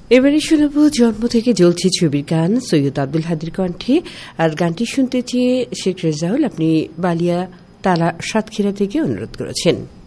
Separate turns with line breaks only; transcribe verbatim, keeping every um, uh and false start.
এবারে শোনাব জন্ম থেকে জ্বলছে ছবির গান সৈয়দ আব্দুল হাদীর কণ্ঠে। আর গানটি শুনতে চেয়ে শেখ রেজাউল আপনি বালিয়া তালা সাতক্ষীরা থেকে অনুরোধ করেছেন।